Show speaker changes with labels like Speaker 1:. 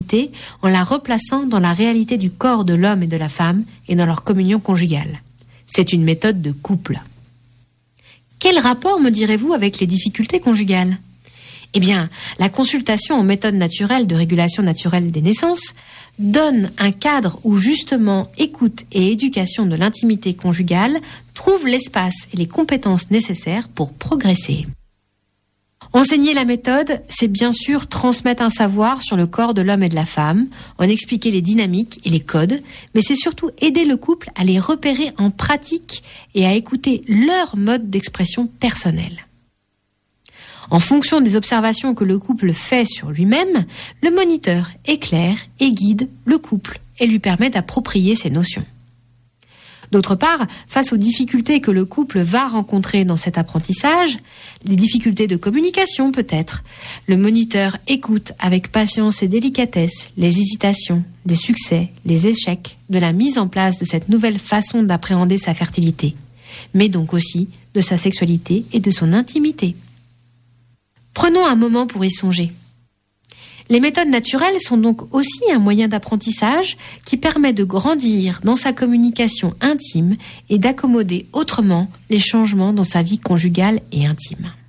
Speaker 1: intimité en la replaçant dans la réalité du corps de l'homme et de la femme et dans leur communion conjugale. C'est une méthode de couple. Quel rapport, me direz-vous, avec les difficultés conjugales ? Eh bien, la consultation en méthode naturelle de régulation naturelle des naissances donne un cadre où justement écoute et éducation de l'intimité conjugale trouvent l'espace et les compétences nécessaires pour progresser. Enseigner la méthode, c'est bien sûr transmettre un savoir sur le corps de l'homme et de la femme, en expliquer les dynamiques et les codes, mais c'est surtout aider le couple à les repérer en pratique et à écouter leur mode d'expression personnel. En fonction des observations que le couple fait sur lui-même, le moniteur éclaire et guide le couple et lui permet d'approprier ces notions. D'autre part, face aux difficultés que le couple va rencontrer dans cet apprentissage, les difficultés de communication peut-être, le moniteur écoute avec patience et délicatesse les hésitations, les succès, les échecs de la mise en place de cette nouvelle façon d'appréhender sa fertilité, mais donc aussi de sa sexualité et de son intimité. Prenons un moment pour y songer. Les méthodes naturelles sont donc aussi un moyen d'apprentissage qui permet de grandir dans sa communication intime et d'accommoder autrement les changements dans sa vie conjugale et intime.